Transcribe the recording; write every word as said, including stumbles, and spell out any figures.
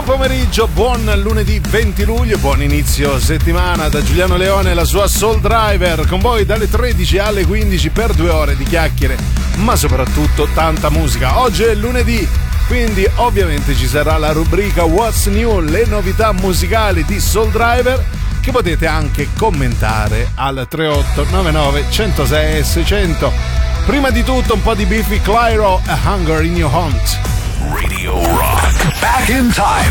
Buon pomeriggio, buon lunedì venti luglio, buon inizio settimana da Giuliano Leone e la sua Soul Driver, con voi dalle tredici alle quindici per due ore di chiacchiere, ma soprattutto tanta musica. Oggi è lunedì, quindi ovviamente ci sarà la rubrica What's New, le novità musicali di Soul Driver, che potete anche commentare al tre otto nove nove uno zero sei seicento. Prima di tutto un po' di Biffy Clyro, A Hunger in Your Hunt. Radio Rock. Back in time